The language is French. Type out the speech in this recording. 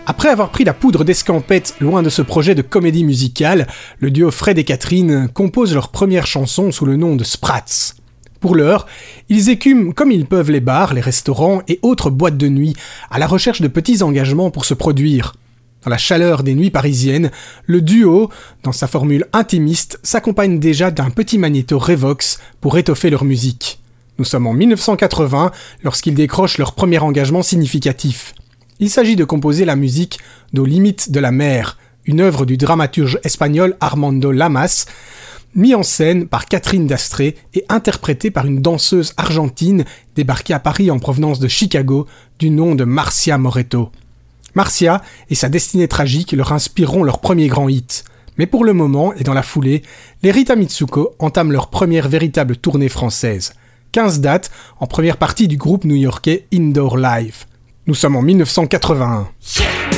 Après avoir pris la poudre d'escampette loin de ce projet de comédie musicale, le duo Fred et Catherine compose leur première chanson sous le nom de Sprats. Pour l'heure, ils écument comme ils peuvent les bars, les restaurants et autres boîtes de nuit à la recherche de petits engagements pour se produire. Dans la chaleur des nuits parisiennes, le duo, dans sa formule intimiste, s'accompagne déjà d'un petit magnéto Revox pour étoffer leur musique. Nous sommes en 1980 lorsqu'ils décrochent leur premier engagement significatif. Il s'agit de composer la musique d'Aux limites de la mer, une œuvre du dramaturge espagnol Armando Lamas, mis en scène par Catherine Dastrey et interprétée par une danseuse argentine débarquée à Paris en provenance de Chicago du nom de Marcia Moreto. Marcia et sa destinée tragique leur inspireront leur premier grand hit. Mais pour le moment, et dans la foulée, les Rita Mitsuko entament leur première véritable tournée française. 15 dates en première partie du groupe new-yorkais Indoor Live. Nous sommes en 1981.